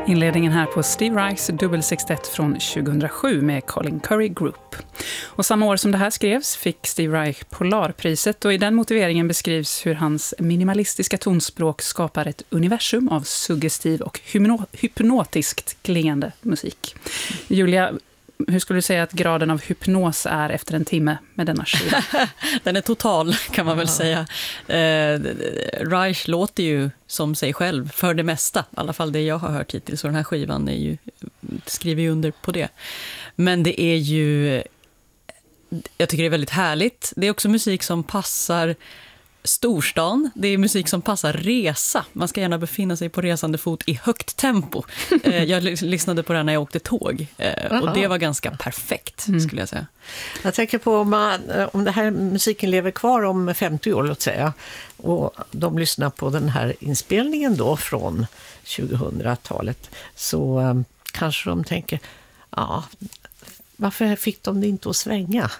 Inledningen här på Steve Reichs dubbelsextett från 2007 med Colin Curry Group. Och samma år som det här skrevs fick Steve Reich Polarpriset, och i den motiveringen beskrivs hur hans minimalistiska tonspråk skapar ett universum av suggestiv och hypnotiskt klingande musik. Julia, hur skulle du säga att graden av hypnos är efter en timme med denna skiva? Den är total, kan man väl säga. Reich låter ju som sig själv för det mesta. I alla fall det jag har hört hittills. Så den här skivan skriver ju under på det. Men det är ju... Jag tycker det är väldigt härligt. Det är också musik som passar storstan. Det är musik som passar resa. Man ska gärna befinna sig på resande fot i högt tempo. Jag lyssnade på den när jag åkte tåg. Och det var ganska perfekt, skulle jag säga. Jag tänker på om det här musiken lever kvar om 50 år, låt säga. Och de lyssnar på den här inspelningen då från 2000-talet. Så kanske de tänker, varför fick de det inte att svänga?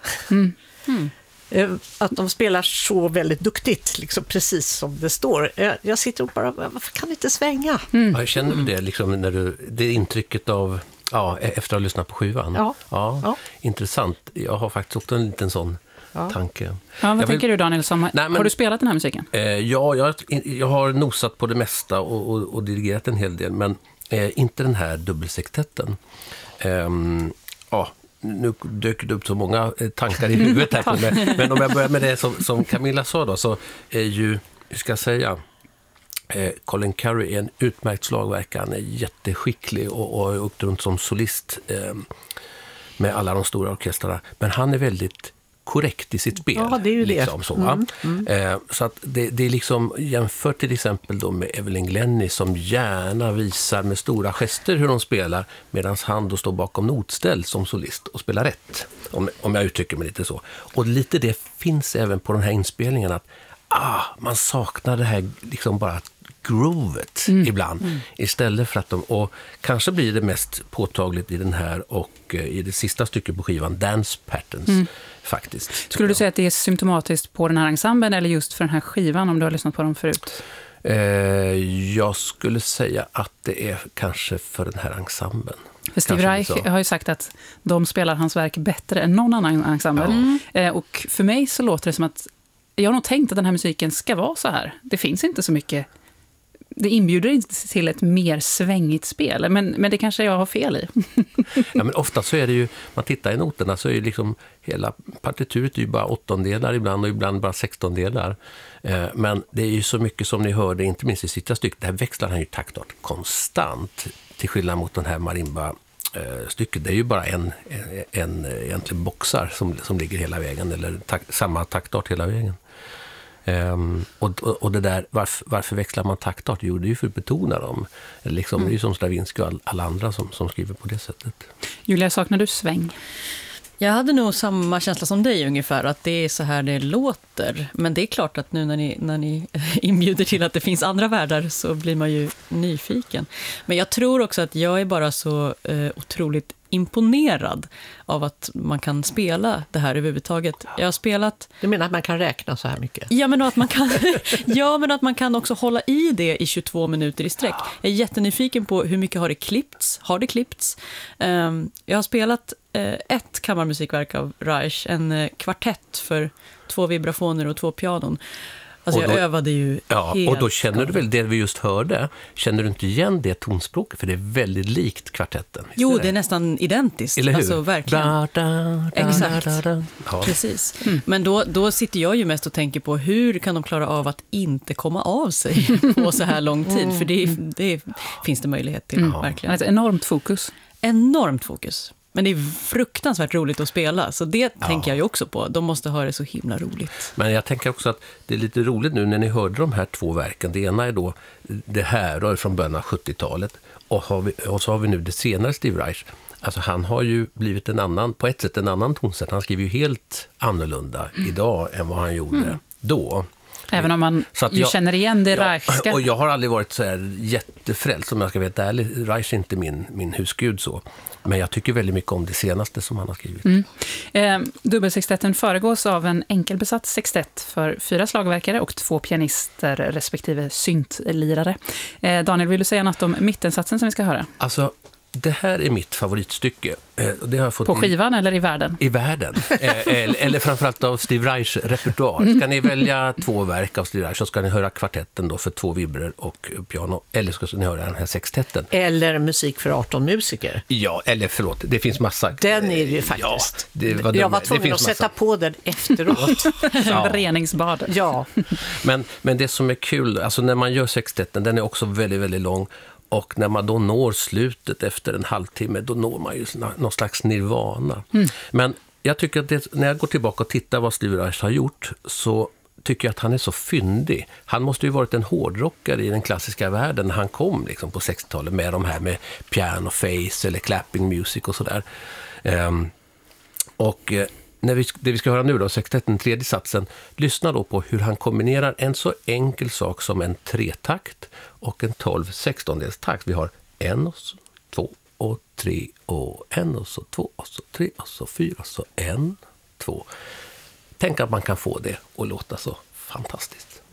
Att de spelar så väldigt duktigt, liksom precis som det står. Jag sitter och bara, varför kan det inte svänga? Ja, jag känner det liksom när det intrycket av, efter att ha lyssnat på skivan. Ja. Intressant. Jag har faktiskt också en liten sån tanke. Ja, vad tänker du, Daniel? Har du spelat den här musiken? Ja, jag har nosat på det mesta och dirigerat en hel del, men inte den här dubbelsextetten. Nu dök det upp så många tankar i huvudet här på mig. Men om jag börjar med det som Camilla sa då, så är ju, hur ska jag säga, Colin Curry är en utmärkt slagverkare. Han är jätteskicklig och har åkt runt som solist med alla de stora orkestrarna. Men han är väldigt korrekt i sitt spel. Ja, det är ju liksom, det. Så att det är liksom jämfört till exempel då med Evelyn Glennie, som gärna visar med stora gester hur de spelar, medan han då står bakom notställ som solist och spelar rätt, om jag uttrycker mig lite så. Och lite det finns även på den här inspelningen, att man saknar det här liksom bara groovet ibland, istället för att och kanske blir det mest påtagligt i den här och i det sista stycket på skivan, Dance Patterns, faktiskt. Skulle du säga att det är symptomatiskt på den här ensemblen eller just för den här skivan, om du har lyssnat på dem förut? Jag skulle säga att det är kanske för den här ensemblen. För Steve Reich har ju sagt att de spelar hans verk bättre än någon annan ensemble. Och för mig så låter det som att jag har nog tänkt att den här musiken ska vara så här. Det finns inte så mycket. Det inbjuder inte till ett mer svängigt spel, men det kanske jag har fel i. Ja, men ofta så är det ju, man tittar i noterna så är ju liksom hela partituret är ju bara 8-delar ibland och ibland bara 16-delar. Men det är ju så mycket som ni hörde, inte minst i sista stycket, där växlar han ju taktart konstant, till skillnad mot den här marimba stycket. Det är ju bara en egentligen boxar som ligger hela vägen, eller samma taktart hela vägen. Och det där, varför växlar man taktart? Jo, det är ju för att betona dem. Liksom, det är ju som Stravinsky och alla andra som skriver på det sättet. Julia, saknar du sväng? Jag hade nog samma känsla som dig ungefär, att det är så här det låter. Men det är klart att nu när ni inbjuder till att det finns andra världar så blir man ju nyfiken. Men jag tror också att jag är bara så otroligt imponerad av att man kan spela det här överhuvudtaget. Jag har spelat... Du menar att man kan räkna så här mycket? Ja, men att man kan, men att man kan också hålla i det i 22 minuter i sträck. Jag är jättenyfiken på hur mycket har det klippts. Jag har spelat ett kammarmusikverk av Reich, en kvartett för 2 vibrafoner och 2 pianon. Alltså jag övade ju helt. Och då känner du väl det vi just hörde, känner du inte igen det tonspråket, för det är väldigt likt kvartetten. Jo, det är nästan identiskt. Eller hur? Alltså verkligen. Exakt. Ja. Precis. Men då sitter jag ju mest och tänker på hur kan de klara av att inte komma av sig på så här lång tid, för det finns det möjlighet till, verkligen. Ett enormt fokus. Enormt fokus. Men det är fruktansvärt roligt att spela, så det tänker jag ju också på. De måste ha det så himla roligt. Men jag tänker också att det är lite roligt nu när ni hörde de här 2 verken. Det ena är då det här från början av 70-talet och så har vi nu det senare Steve Reich. Alltså han har ju blivit på ett sätt en annan tonsätt. Han skriver ju helt annorlunda idag än vad han gjorde då. Även om man känner igen det Reichska. Och jag har aldrig varit så här jättefrälst, om jag ska vara ärlig. Reich är inte min husgud så. Men jag tycker väldigt mycket om det senaste som han har skrivit. Dubbelsextetten föregås av en enkelbesatt sextett för 4 slagverkare och 2 pianister respektive syntlirare. Daniel, vill du säga något om mittensatsen som vi ska höra? Alltså, det här är mitt favoritstycke. Det har jag fått på skivan eller i världen? I världen. Eller framförallt av Steve Reichs repertoar. Ska ni välja 2 verk av Steve Reich så ska ni höra kvartetten då för 2 vibrer och piano. Eller ska ni höra den här sextetten. Eller musik för 18 musiker. Ja, eller förlåt, det finns massa. Den är ju faktiskt. Ja, jag var tvungen att sätta på den efteråt. Reningsbad. Ja. Men det som är kul, alltså när man gör sextetten, den är också väldigt, väldigt lång. Och när man då når slutet efter en halvtimme, då når man ju någon slags nirvana. Men jag tycker att när jag går tillbaka och tittar vad Steve Reich har gjort, så tycker jag att han är så fyndig. Han måste ju varit en hårdrockare i den klassiska världen när han kom liksom på 60-talet med de här med piano face eller clapping music och sådär. Det vi ska höra nu då, sextetten, tredje satsen, lyssna då på hur han kombinerar en så enkel sak som en 3-takt och en 12/16-delstakt. Vi har 1 och så 2 och 3 och 1 och så 2 och så 3 och så 4 och så 1, 2. Tänk att man kan få det och låta så fantastiskt.